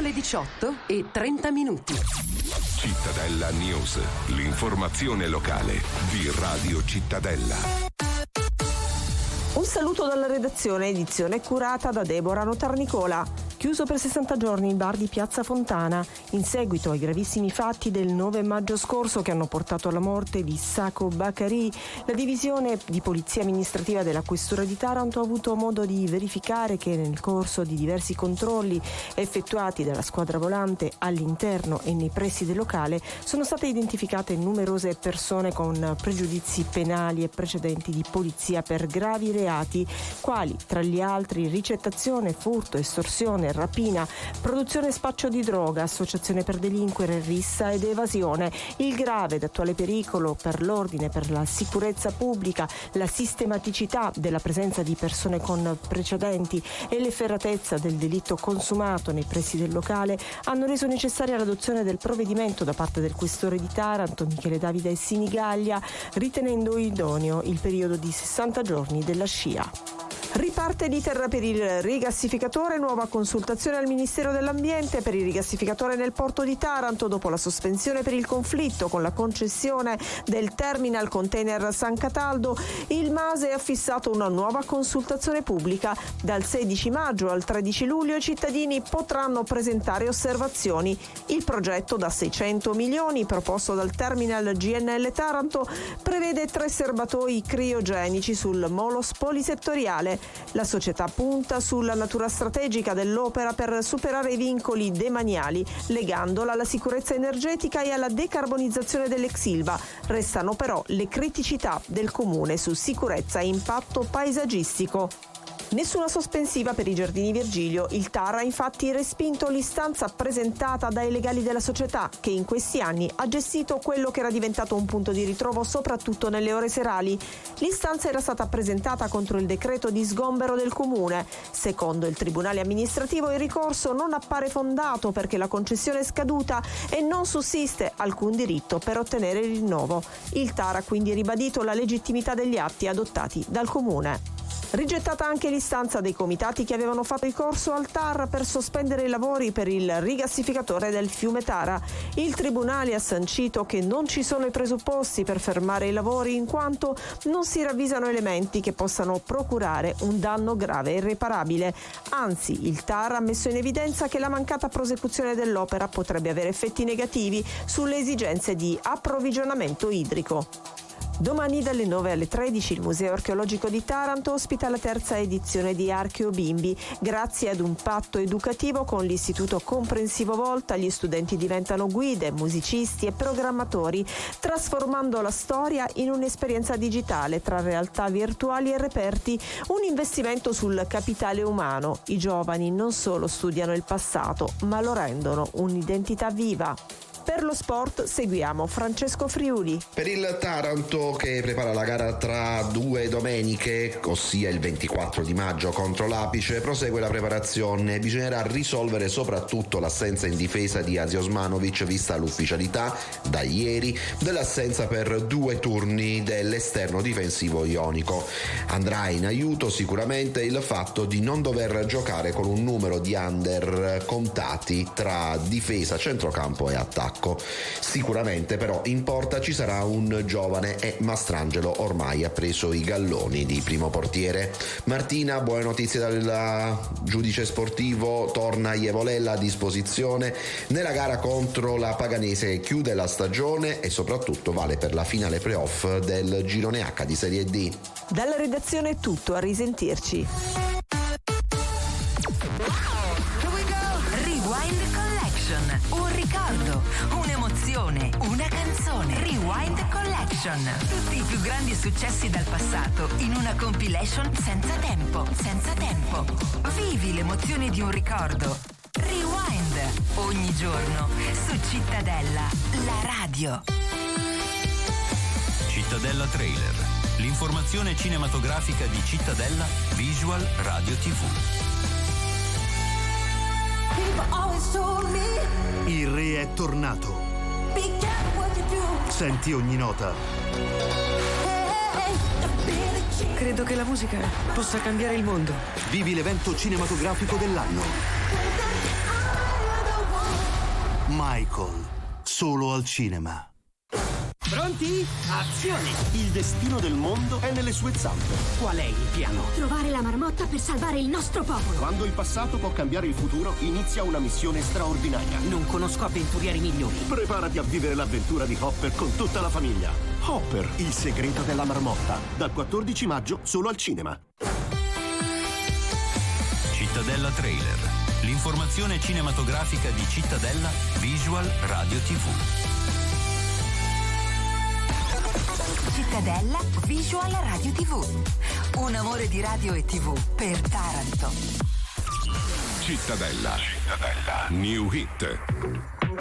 le 18:30. Cittadella News, l'informazione locale di Radio Cittadella. Un saluto dalla redazione, edizione curata da Deborah Notarnicola. Chiuso per 60 giorni il bar di Piazza Fontana, in seguito ai gravissimi fatti del 9 maggio scorso che hanno portato alla morte di Sako Bakari, la divisione di polizia amministrativa della Questura di Taranto ha avuto modo di verificare che nel corso di diversi controlli effettuati dalla squadra volante all'interno e nei pressi del locale sono state identificate numerose persone con pregiudizi penali e precedenti di polizia per gravi reati, quali tra gli altri ricettazione, furto, estorsione, rapina, produzione e spaccio di droga, associazione per delinquere, rissa ed evasione, il grave ed attuale pericolo per l'ordine, per la sicurezza pubblica, la sistematicità della presenza di persone con precedenti e l'efferatezza del delitto consumato nei pressi del locale hanno reso necessaria l'adozione del provvedimento da parte del questore di Taranto, Michele Davide Sinigaglia, ritenendo idoneo il periodo di 60 giorni della SCIA. Riparte l'iter per il rigassificatore, nuova consultazione al Ministero dell'Ambiente per il rigassificatore nel porto di Taranto dopo la sospensione per il conflitto con la concessione del terminal container San Cataldo. Il MASE ha fissato una nuova consultazione pubblica. Dal 16 maggio al 13 luglio i cittadini potranno presentare osservazioni. Il progetto da 600 milioni proposto dal terminal GNL Taranto prevede 3 serbatoi criogenici sul molos polisettoriale. La società punta sulla natura strategica dell'opera per superare i vincoli demaniali, legandola alla sicurezza energetica e alla decarbonizzazione dell'ex Ilva. Restano però le criticità del comune su sicurezza e impatto paesaggistico. Nessuna sospensiva per i giardini Virgilio. Il TAR ha infatti respinto l'istanza presentata dai legali della società, che in questi anni ha gestito quello che era diventato un punto di ritrovo soprattutto nelle ore serali. L'istanza era stata presentata contro il decreto di sgombero del comune. Secondo il tribunale amministrativo il ricorso non appare fondato perché la concessione è scaduta e non sussiste alcun diritto per ottenere il rinnovo. Il TAR ha quindi ribadito la legittimità degli atti adottati dal comune. Rigettata anche l'istanza dei comitati che avevano fatto ricorso al TAR per sospendere i lavori per il rigassificatore del fiume Tara. Il tribunale ha sancito che non ci sono i presupposti per fermare i lavori in quanto non si ravvisano elementi che possano procurare un danno grave e irreparabile. Anzi, il TAR ha messo in evidenza che la mancata prosecuzione dell'opera potrebbe avere effetti negativi sulle esigenze di approvvigionamento idrico. Domani dalle 9 alle 13 il Museo Archeologico di Taranto ospita la terza edizione di Archeo Bimbi. Grazie ad un patto educativo con l'Istituto Comprensivo Volta, gli studenti diventano guide, musicisti e programmatori, trasformando la storia in un'esperienza digitale tra realtà virtuali e reperti, un investimento sul capitale umano. I giovani non solo studiano il passato, ma lo rendono un'identità viva. Per lo sport seguiamo Francesco Friuli. Per il Taranto, che prepara la gara tra 2 domeniche, ossia il 24 di maggio contro l'Apice, prosegue la preparazione. Bisognerà risolvere soprattutto l'assenza in difesa di Azi Osmanovic, vista l'ufficialità da ieri dell'assenza per 2 turni dell'esterno difensivo ionico. Andrà in aiuto sicuramente il fatto di non dover giocare con un numero di under contati tra difesa, centrocampo e attacco. Sicuramente però in porta ci sarà un giovane e Mastrangelo ormai ha preso i galloni di primo portiere. Martina, buone notizie dal giudice sportivo, torna Ievolella a disposizione nella gara contro la Paganese che chiude la stagione e soprattutto vale per la finale playoff del girone H di Serie D. Dalla redazione è tutto, a risentirci. Un ricordo, un'emozione, una canzone. Rewind Collection. Tutti i più grandi successi dal passato in una compilation senza tempo, senza tempo. Vivi l'emozione di un ricordo. Rewind. Ogni giorno su Cittadella, la radio. Cittadella Trailer. L'informazione cinematografica di Cittadella Visual Radio TV. Il re è tornato. Senti ogni nota. Credo che la musica possa cambiare il mondo. Vivi l'evento cinematografico dell'anno. Michael, solo al cinema. Pronti? Azione! Il destino del mondo è nelle sue zampe. Qual è il piano? Trovare la marmotta per salvare il nostro popolo. Quando il passato può cambiare il futuro, inizia una missione straordinaria. Non conosco avventurieri migliori. Preparati a vivere l'avventura di Hopper con tutta la famiglia. Hopper, il segreto della marmotta. Dal 14 maggio solo al cinema. Cittadella Trailer. L'informazione cinematografica di Cittadella Visual Radio TV. Cittadella Visual Radio TV. Un amore di radio e TV per Taranto. Cittadella. New Hit.